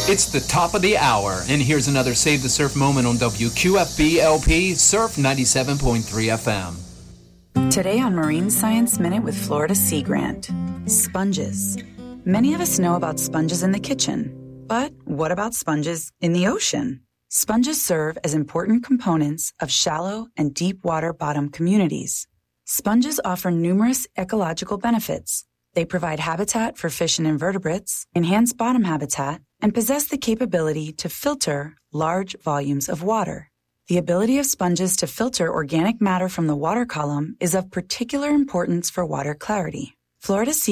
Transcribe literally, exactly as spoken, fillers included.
It's the top of the hour, and here's another Save the Surf moment on W Q F B L P Surf ninety-seven point three F M. Today on Marine Science Minute with Florida Sea Grant. Sponges. Many of us know about sponges in the kitchen, but what about sponges in the ocean? Sponges serve as important components of shallow and deep water bottom communities. Sponges offer numerous ecological benefits. They provide habitat for fish and invertebrates, enhance bottom habitat, and possess the capability to filter large volumes of water. The ability of sponges to filter organic matter from the water column is of particular importance for water clarity. Florida Sea